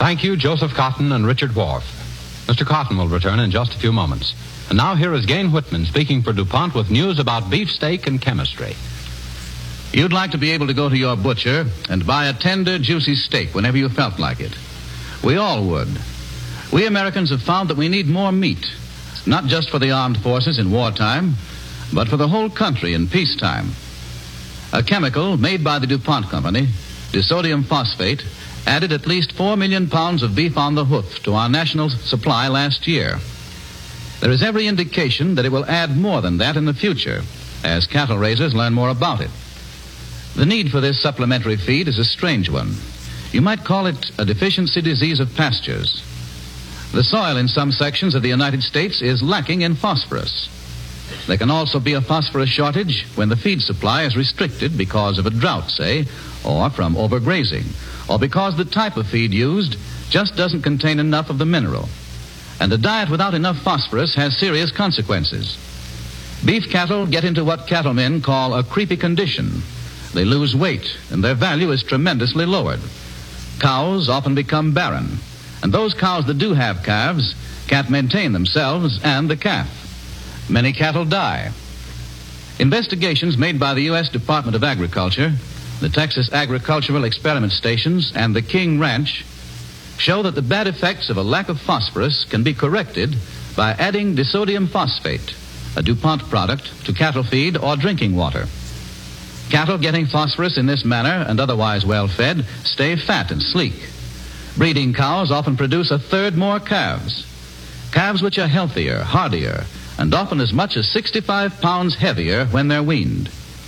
Thank you, Joseph Cotton and Richard Wharf. Mr. Cotton will return in just a few moments. And now here is Gain Whitman speaking for DuPont with news about beefsteak and chemistry. You'd like to be able to go to your butcher and buy a tender, juicy steak whenever you felt like it. We all would. We Americans have found that we need more meat, not just for the armed forces in wartime, but for the whole country in peacetime. A chemical made by the DuPont Company, disodium phosphate, added at least 4 million pounds of beef on the hoof to our national supply last year. There is every indication that it will add more than that in the future, as cattle raisers learn more about it. The need for this supplementary feed is a strange one. You might call it a deficiency disease of pastures. The soil in some sections of the United States is lacking in phosphorus. There can also be a phosphorus shortage when the feed supply is restricted because of a drought, say, or from overgrazing, or because the type of feed used just doesn't contain enough of the mineral. And a diet without enough phosphorus has serious consequences. Beef cattle get into what cattlemen call a creepy condition. They lose weight, and their value is tremendously lowered. Cows often become barren, and those cows that do have calves can't maintain themselves and the calf. Many cattle die. Investigations made by the U.S. Department of Agriculture, the Texas Agricultural Experiment Stations, and the King Ranch show that the bad effects of a lack of phosphorus can be corrected by adding disodium phosphate, a DuPont product, to cattle feed or drinking water. Cattle getting phosphorus in this manner and otherwise well-fed stay fat and sleek. Breeding cows often produce a third more calves. Calves which are healthier, hardier, and often as much as 65 pounds heavier when they're weaned.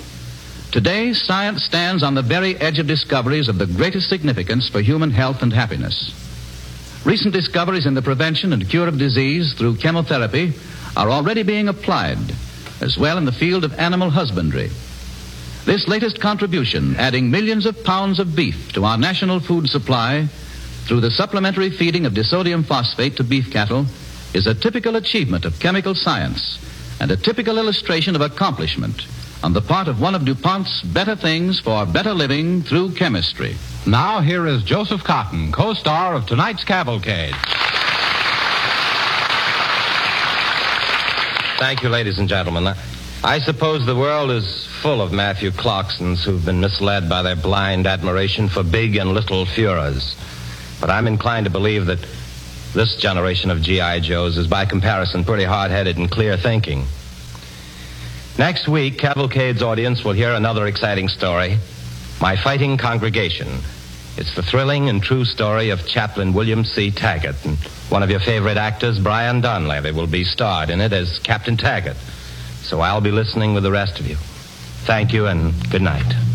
Today, science stands on the very edge of discoveries of the greatest significance for human health and happiness. Recent discoveries in the prevention and cure of disease through chemotherapy are already being applied, as well in the field of animal husbandry. This latest contribution, adding millions of pounds of beef to our national food supply through the supplementary feeding of disodium phosphate to beef cattle, is a typical achievement of chemical science and a typical illustration of accomplishment on the part of one of DuPont's better things for better living through chemistry. Now here is Joseph Cotton, co-star of tonight's Cavalcade. Thank you, ladies and gentlemen. I suppose the world is full of Matthew Clarksons who've been misled by their blind admiration for big and little Fuhrers. But I'm inclined to believe that this generation of G.I. Joes is, by comparison, pretty hard-headed and clear-thinking. Next week, Cavalcade's audience will hear another exciting story, My Fighting Congregation. It's the thrilling and true story of Chaplain William C. Taggart, and one of your favorite actors, Brian Donlevy, will be starred in it as Captain Taggart. So I'll be listening with the rest of you. Thank you and good night.